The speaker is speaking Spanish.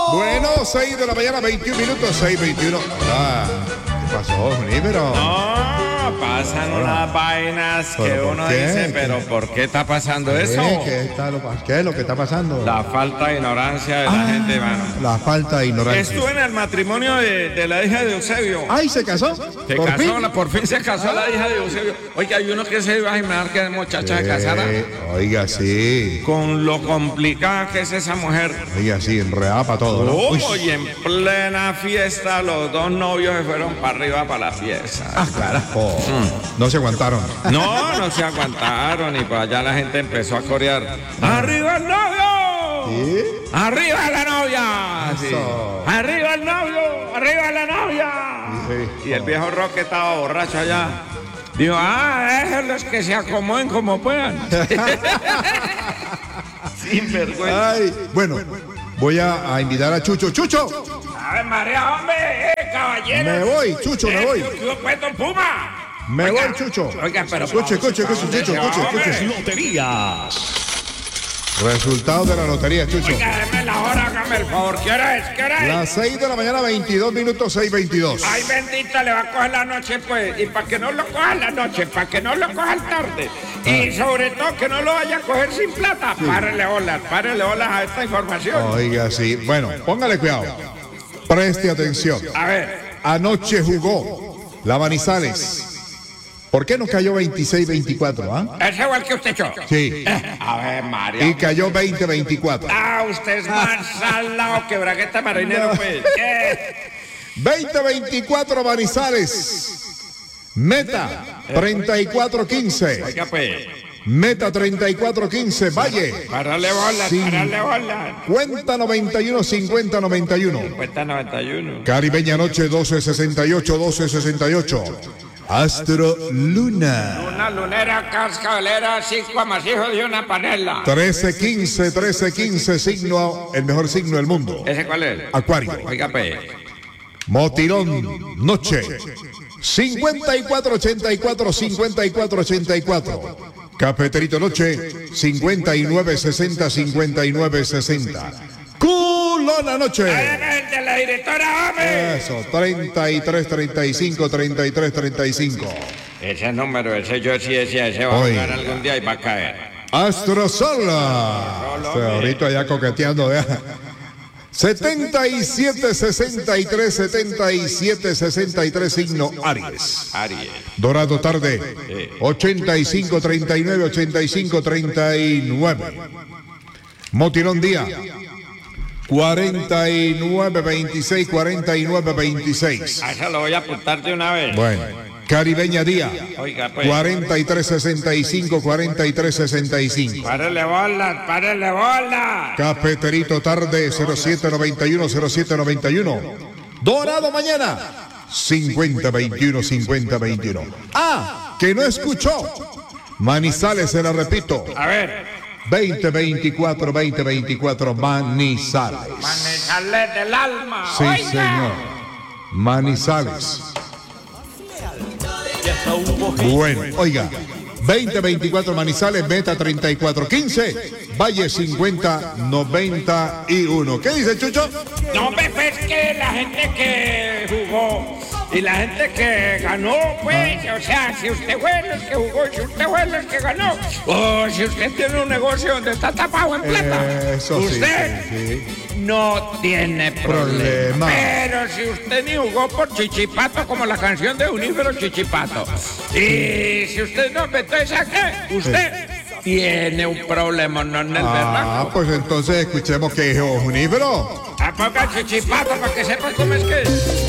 Bueno, 6 de la mañana, 21 minutos, 6:21. Hola, ¿qué pasó, Junípero? No, pasan unas vainas que uno dice, pero ¿por qué está pasando eso? ¿Qué es lo que está pasando? La falta de ignorancia de la gente, mano. La falta de ignorancia. Estuve en el matrimonio de la hija de Eusebio. ¡Ay, se casó! Por fin se casó la hija de Eusebio. Oye, hay uno que se iba a imaginar que muchacha se casara. Oiga, sí. Con lo complicada que es esa mujer. Oiga, sí, enredada para todo, ¿no? Y en plena fiesta, los dos novios se fueron para arriba para la fiesta. Ah, carajo. No se aguantaron. No se aguantaron y pues allá la gente empezó a corear. ¡Arriba el novio! ¿Sí? ¡Arriba la novia! Sí. ¡Arriba el novio! ¡Arriba la novia! Sí. Y el viejo Roque estaba borracho allá. Dijo, déjenlos que se acomoden como puedan. Sin vergüenza. Ay, bueno, voy a invitar a Chucho. ¡Chucho! ¡Ave María, hombre! ¡Caballero! Me voy, Chucho, me voy. ¿Qué pues, don Puma? Me voy, Chucho. Oiga, pero... Escuche, Chucho. Loterías. Resultado de la lotería, Chucho. Oiga, déme la hora, hágame el favor. ¿Qué hora es? Las 6 de la mañana, 22 minutos, 6:22. Ay, bendita, le va a coger la noche, pues. Y para que no lo coja la noche, para que no lo coja tarde. Y sobre todo, que no lo vaya a coger sin plata. Sí. Párele olas a esta información. Oiga, sí. Bueno, póngale cuidado. Preste atención. A ver. Anoche jugó la Manizales. ¿Por qué no cayó 26-24? ¿Es igual que usted, Cho? Sí. A ver, María. Y cayó 20-24. Usted es más salado que bragueta marinero, pues. 20-24 Manizales. Meta 34-15. Oiga, pues. Meta 34-15. Valle. Párale bola. Cuenta 91, 50-91. Cuenta 91. Caribeña Noche 12-68. Astro Luna. Una lunera cascabelera, 5 amasijos y una panela. 13-15, signo, el mejor signo del mundo. ¿Ese cuál es? Acuario. Oiga, pues. Motirón Noche 54-84. Cafeterito Noche 59-60. Culona Noche. De la directora, hombre. Eso, 33-35. Ese número, yo sí decía, ese va a jugar algún día y va a caer. Astro Sola. Ahorita ya coqueteando, vea. 77-63, signo Aries. Dorado tarde, 85-39. Motirón día, 49-26. Eso lo voy a apuntar de una vez. Bueno, Caribeña día, oiga, pues. 43-65. Párele bola. Cafeterito tarde, 0791. Dorado mañana, 50-21. Que no escuchó. Manizales, se la repito. A ver. 20-24, Manizales. Manizales del alma. Sí, oiga. señor. Manizales. Bueno, oiga. 20-24 Manizales, meta 34-15, Valle 50-91. ¿Qué dice, Chucho? No, pues que la gente que jugó y la gente que ganó, pues, o sea, si usted fue el que jugó, si usted fue el que ganó, o si usted tiene un negocio donde está tapado en plata, usted no tiene problema. Pero si usted ni jugó por Chichipato, como la canción de Unífero Chichipato, y si usted no, entonces ¿a qué? Usted tiene un problema, no en el verdad. Pues entonces escuchemos que dijo Unífero. Ponga Chichipato para que sepa cómo es que es.